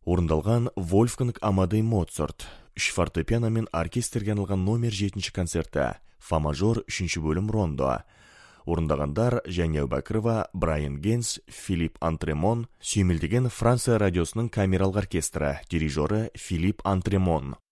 Орындалған Вольфганг Амадей Моцарт, 3 фортепиано мен оркестрге арналған номер 7 концерті, фа мажор 3 бөлім рондо. Орындағандар Және Әубәкірова, Брайан Генс, Филипп Антремон, сүйемелдеген Франция радиосының камералық оркестрі, дирижері Филипп Антремон.